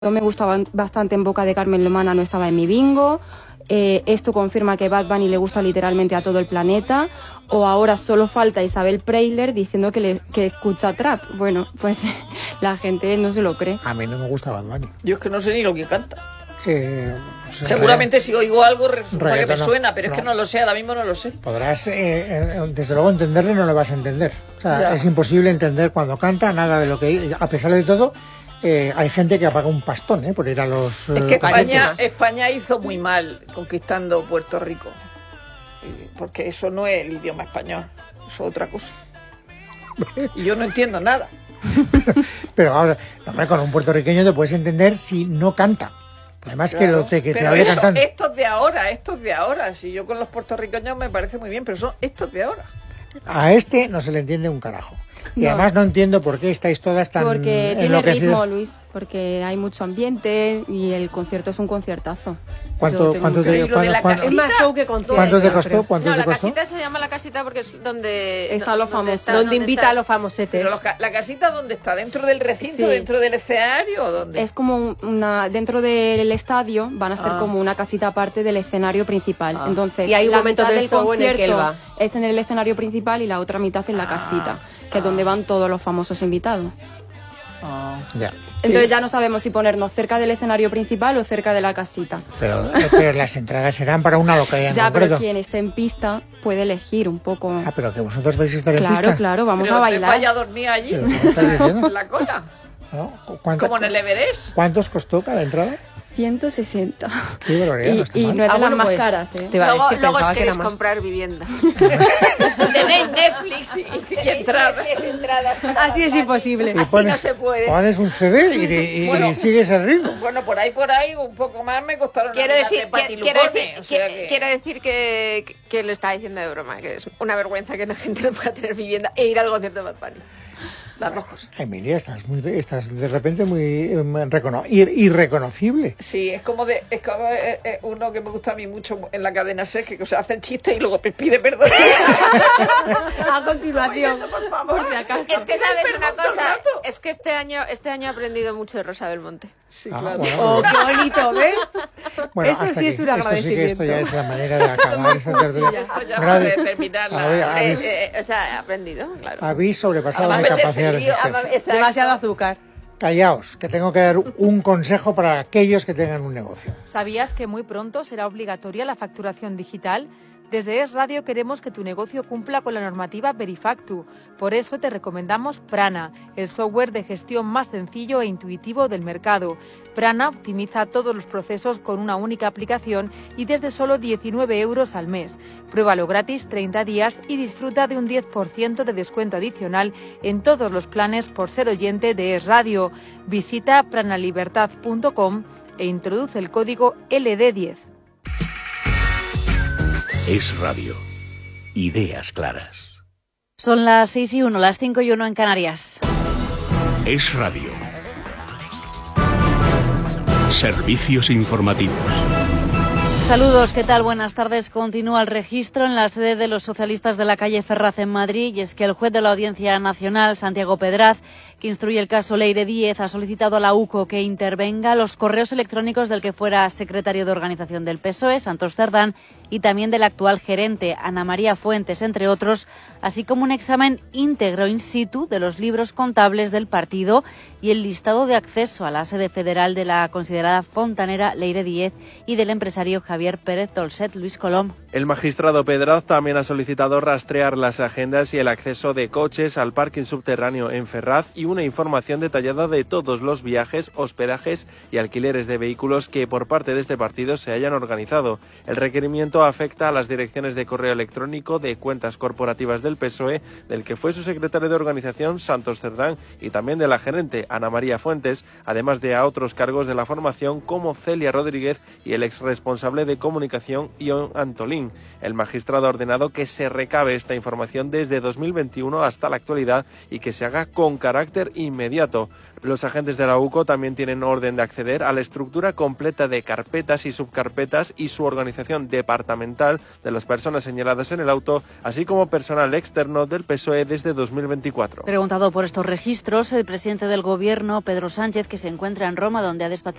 Me gustaba bastante En boca de Carmen Lomana, no estaba en mi bingo. Esto confirma que Bad Bunny le gusta literalmente a todo el planeta. O ahora solo falta Isabel Preisler diciendo que escucha trap. Bueno, pues la gente no se lo cree. A mí no me gusta Bad Bunny. Yo es que no sé ni lo que canta. Pues seguramente si oigo algo resulta que me suena, pero no. Es que no lo sé, ahora mismo no lo sé. Podrás, desde luego, entenderle, no lo vas a entender. O sea, es imposible entender cuando canta nada de lo que... A pesar de todo, hay gente que paga un pastón por ir a los... Es que España hizo muy mal conquistando Puerto Rico. Porque eso no es el idioma español, eso es otra cosa. Y yo no entiendo nada. Pero ahora, hombre, con un puertorriqueño te puedes entender si no canta. Además claro, que te hable cantando. Estos de ahora. Si yo con los puertorriqueños me parece muy bien, pero son estos de ahora. A este no se le entiende un carajo. Y además no entiendo por qué estáis todas tan porque tiene ritmo, Luis, porque hay mucho ambiente y el concierto es un conciertazo. ¿Cuánto te costó? La casita se llama la casita porque es donde están los famosos, donde invita a los famosetes. Pero la casita, ¿dónde está? ¿Dentro del recinto, sí, dentro del escenario o dónde? Es como dentro del estadio van a hacer como una casita aparte del escenario principal. Entonces, y hay un momento del show en el que él va. Es en el escenario principal y la otra mitad en la casita, que es donde van todos los famosos invitados. Ya. Entonces ya no sabemos si ponernos cerca del escenario principal o cerca de la casita. Pero las entradas serán para una localidad ya, en concreto. Pero quien esté en pista puede elegir un poco. Pero que vosotros vais a estar en pista. Claro, vamos pero a bailar. Vaya a dormir allí, en la cola. ¿No? Como en el Everest. ¿Cuántos costó cada entrada? 160. Qué barbaridad, y no es de las más caras, Te luego os queréis comprar vivienda. Tenéis Netflix y entradas. Así es imposible. Así no se puede. Pones un CD y sigues el ritmo. Bueno, por ahí, un poco más me costaron. Quiero decir que lo está diciendo de broma, que es una vergüenza que la gente no pueda tener vivienda e ir al concierto de Bad Bunny. Las dos cosas. Emilia, estás de repente muy irreconocible. Sí, es como uno que me gusta a mí mucho en la cadena SER, que se hace el chiste y luego pide perdón. A continuación, por favor, por si acaso. Es que sabes una cosa, es que este año he aprendido mucho de Rosa Belmonte. Sí, claro. Bueno. ¡Qué bonito! ¿Ves? Bueno, eso sí es un agradecimiento. Esto ya es la manera de acabar esta tertulia. Ya de terminarla. O sea, he aprendido, claro. Habéis sobrepasado mi capacidad de resistencia. Demasiado azúcar. Callaos, que tengo que dar un consejo para aquellos que tengan un negocio. ¿Sabías que muy pronto será obligatoria la facturación digital? Desde Es Radio queremos que tu negocio cumpla con la normativa Verifactu. Por eso te recomendamos Prana, el software de gestión más sencillo e intuitivo del mercado. Prana optimiza todos los procesos con una única aplicación y desde solo 19 euros al mes. Pruébalo gratis 30 días y disfruta de un 10% de descuento adicional en todos los planes por ser oyente de Es Radio. Visita pranalibertad.com e introduce el código LD10. Es Radio. Ideas claras. Son las 6:01, las 5:01 en Canarias. Es Radio. Servicios informativos. Saludos, ¿qué tal? Buenas tardes. Continúa el registro en la sede de los socialistas de la calle Ferraz en Madrid, y es que el juez de la Audiencia Nacional, Santiago Pedraz, que instruye el caso Leire Díez, ha solicitado a la UCO que intervenga los correos electrónicos del que fuera secretario de organización del PSOE, Santos Cerdán, y también del actual gerente, Ana María Fuentes, entre otros, así como un examen íntegro in situ de los libros contables del partido y el listado de acceso a la sede federal de la considerada fontanera Leire Díez y del empresario Javier Pérez Dolcet. Luis Colom. El magistrado Pedraz también ha solicitado rastrear las agendas y el acceso de coches al parking subterráneo en Ferraz y una información detallada de todos los viajes, hospedajes y alquileres de vehículos que por parte de este partido se hayan organizado. El requerimiento afecta a las direcciones de correo electrónico de cuentas corporativas del PSOE, del que fue su secretario de organización Santos Cerdán, y también de la gerente Ana María Fuentes, además de a otros cargos de la formación como Celia Rodríguez y el exresponsable de comunicación Ion Antolín. El magistrado ha ordenado que se recabe esta información desde 2021 hasta la actualidad y que se haga con carácter inmediato. Los agentes de la UCO también tienen orden de acceder a la estructura completa de carpetas y subcarpetas y su organización departamental comportamental de las personas señaladas en el auto, así como personal externo del PSOE desde 2024. Preguntado por estos registros, el presidente del Gobierno, Pedro Sánchez, que se encuentra en Roma, donde ha despachado